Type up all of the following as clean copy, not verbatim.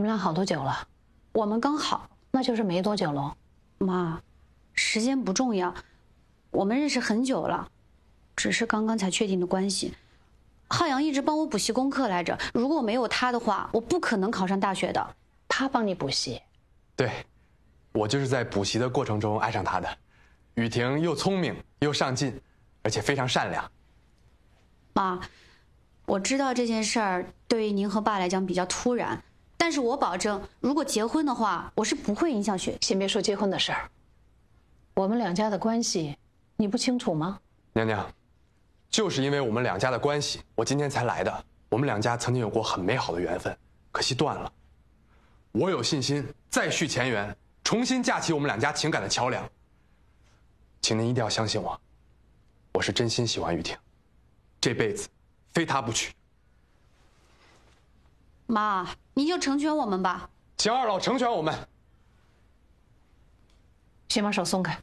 们俩好多久了？ 我们刚好， 那就是没多久喽。 妈，时间不重要，我们认识很久了，只是刚刚才确定的关系。浩洋一直帮我补习功课来着，如果没有他的话，我不可能考上大学的。 他帮你补习？ 对，我就是在补习的过程中爱上他的。雨婷又聪明又上进，而且非常善良。 妈，我知道这件事儿对于您和爸来讲比较突然，但是我保证，如果结婚的话，我是不会影响学。 先别说结婚的事儿，我们两家的关系，你不清楚吗？ 娘娘，就是因为我们两家的关系，我今天才来的。我们两家曾经有过很美好的缘分，可惜断了。我有信心再续前缘，重新架起我们两家情感的桥梁。请您一定要相信我，我是真心喜欢雨婷，这辈子非她不娶。 妈，您就成全我们吧。 请二老成全我们。 先把手松开。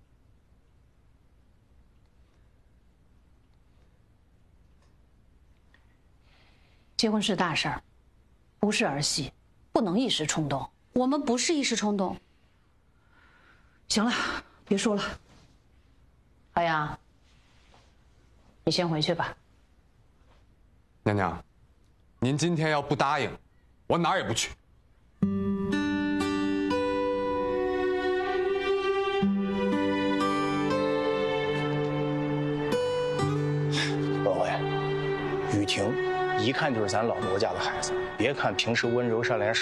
结婚是大事儿，不是儿戏，不能一时冲动。 我们不是一时冲动。 行了，别说了。浩洋，你先回去吧。 娘娘，您今天要不答应，我哪儿也不去。 老魏，雨婷一看就是咱老罗家的孩子，别看平时温柔善良。